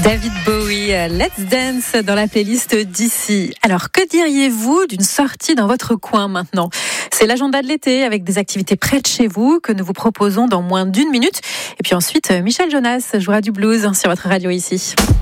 David Bowie, Let's Dance dans la playlist d'ici. Alors, que diriez-vous d'une sortie dans votre coin maintenant ? C'est l'agenda de l'été avec des activités près de chez vous que nous vous proposons dans moins d'1 minute. Et puis ensuite, Michel Jonas jouera du blues sur votre radio ici.